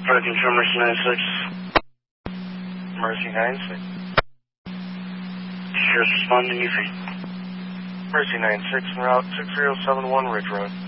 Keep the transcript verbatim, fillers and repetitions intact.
Flight control, Mercy nine six. Mercy nine six. Sheriff's responding, E three. Mercy nine six, en route six zero seven one Ridge Road.